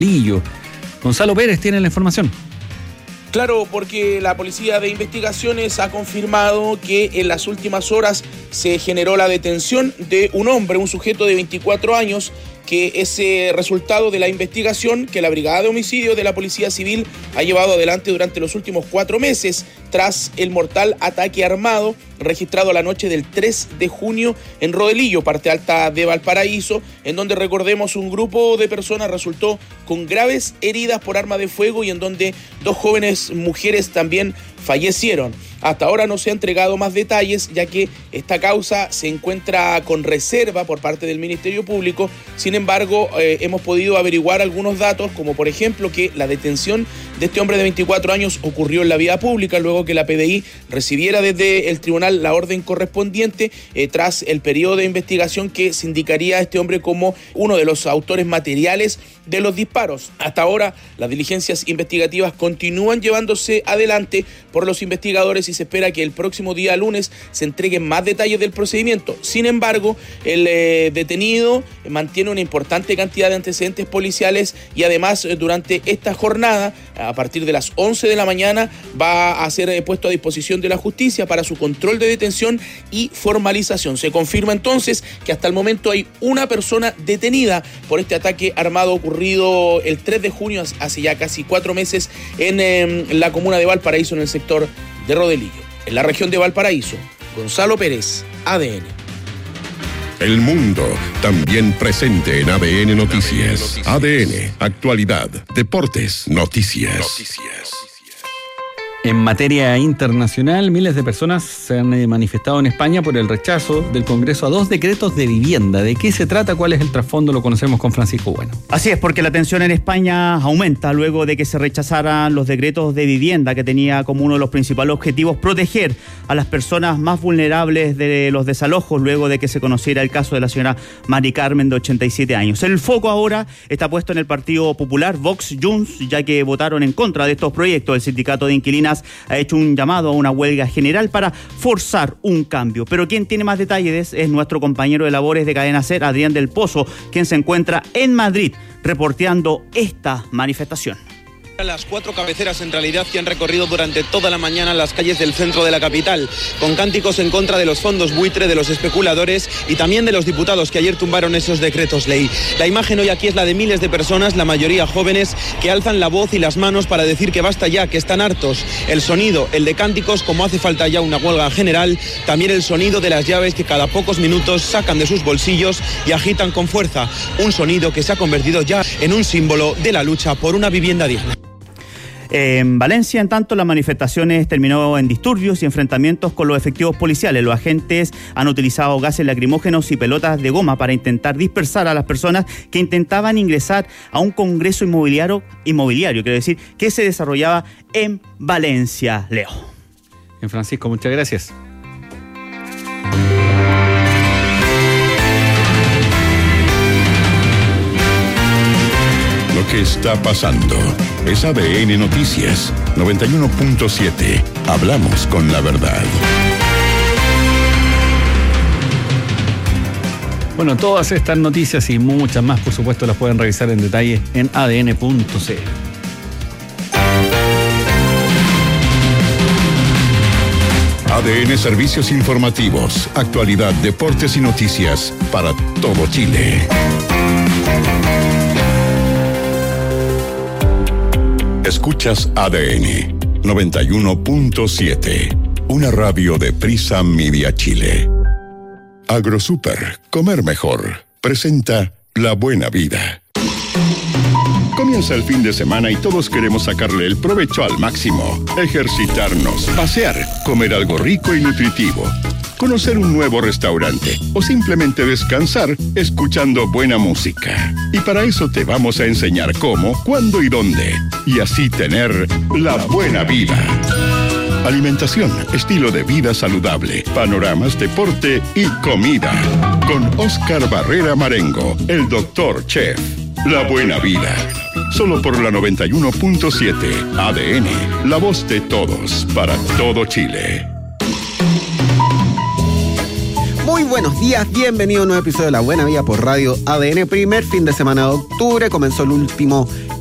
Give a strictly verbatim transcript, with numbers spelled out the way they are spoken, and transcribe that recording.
Lillo. Gonzalo Pérez tiene la información. Claro, porque la Policía de Investigaciones ha confirmado que en las últimas horas se generó la detención de un hombre, un sujeto de veinticuatro años, que es eh, resultado de la investigación que la Brigada de Homicidios de la Policía Civil ha llevado adelante durante los últimos cuatro meses tras el mortal ataque armado registrado la noche del tres de junio en Rodelillo, parte alta de Valparaíso, en donde, recordemos, un grupo de personas resultó con graves heridas por arma de fuego y en donde dos jóvenes mujeres también fallecieron. Hasta ahora no se ha entregado más detalles, ya que esta causa se encuentra con reserva por parte del Ministerio Público. Sin embargo, eh, hemos podido averiguar algunos datos, como por ejemplo que la detención de este hombre de veinticuatro años ocurrió en la vía pública, luego que la P D I recibiera desde el tribunal la orden correspondiente eh, tras el periodo de investigación que se indicaría a este hombre como uno de los autores materiales de los disparos. Hasta ahora, las diligencias investigativas continúan llevándose adelante por los investigadores y se espera que el próximo día lunes se entreguen más detalles del procedimiento. Sin embargo, el eh, detenido mantiene una importante cantidad de antecedentes policiales y además eh, durante esta jornada, a partir de las once de la mañana, va a ser eh, puesto a disposición de la justicia para su control de detención y formalización. Se confirma entonces que hasta el momento hay una persona detenida por este ataque armado ocurrido el tres de junio, hace ya casi cuatro meses, en eh, la comuna de Valparaíso, en el sector de Rodelillo. En la región de Valparaíso, Gonzalo Pérez, A D N. El mundo también presente en A D N Noticias. A D N, actualidad, deportes, noticias. Noticias. En materia internacional, miles de personas se han manifestado en España por el rechazo del Congreso a dos decretos de vivienda. ¿De qué se trata? ¿Cuál es el trasfondo? Lo conocemos con Francisco Bueno. Así es, porque la tensión en España aumenta luego de que se rechazaran los decretos de vivienda que tenía como uno de los principales objetivos proteger a las personas más vulnerables de los desalojos, luego de que se conociera el caso de la señora Mari Carmen, de ochenta y siete años. El foco ahora está puesto en el Partido Popular, Vox, Junts, ya que votaron en contra de estos proyectos. El sindicato de inquilinas ha hecho un llamado a una huelga general para forzar un cambio. Pero quien tiene más detalles es nuestro compañero de labores de Cadena SER, Adrián del Pozo, quien se encuentra en Madrid reporteando esta manifestación. Las cuatro cabeceras en realidad que han recorrido durante toda la mañana las calles del centro de la capital, con cánticos en contra de los fondos buitre, de los especuladores y también de los diputados que ayer tumbaron esos decretos ley. La imagen hoy aquí es la de miles de personas, la mayoría jóvenes, que alzan la voz y las manos para decir que basta ya, que están hartos. El sonido, el de cánticos, como hace falta ya una huelga general, también el sonido de las llaves que cada pocos minutos sacan de sus bolsillos y agitan con fuerza. Un sonido que se ha convertido ya en un símbolo de la lucha por una vivienda digna. En Valencia, en tanto, las manifestaciones terminó en disturbios y enfrentamientos con los efectivos policiales. Los agentes han utilizado gases lacrimógenos y pelotas de goma para intentar dispersar a las personas que intentaban ingresar a un congreso inmobiliario, inmobiliario, quiero decir, que se desarrollaba en Valencia. Leo. En Francisco, muchas gracias. Lo que está pasando es A D N Noticias noventa y uno punto siete. Hablamos con la verdad. Bueno, todas estas noticias y muchas más, por supuesto, las pueden revisar en detalle en A D N punto C L. A D N Servicios Informativos, actualidad, deportes y noticias para todo Chile. Escuchas A D N noventa y uno punto siete, una radio de Prisa Media Chile. AgroSuper, comer mejor, presenta La Buena Vida. Comienza el fin de semana y todos queremos sacarle el provecho al máximo. Ejercitarnos, pasear, comer algo rico y nutritivo, conocer un nuevo restaurante o simplemente descansar escuchando buena música. Y para eso te vamos a enseñar cómo, cuándo y dónde. Y así tener la buena vida. Alimentación, estilo de vida saludable, panoramas, deporte y comida. Con Oscar Barrera Marengo, el doctor Chef. La Buena Vida. Solo por la noventa y uno punto siete. A D N, la voz de todos, para todo Chile. Muy buenos días, bienvenido a un nuevo episodio de La Buena Vida por Radio A D N. Primer fin de semana de octubre, comenzó el último